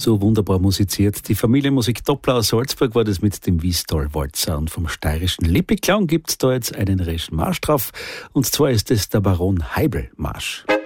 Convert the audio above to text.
So wunderbar musiziert. Die Familienmusik Doppler aus Salzburg war das mit dem Wiestal-Walzer. Und vom steirischen Lippiklang gibt's da jetzt einen rechten Marsch drauf. Und zwar ist es der Baron Heibel-Marsch.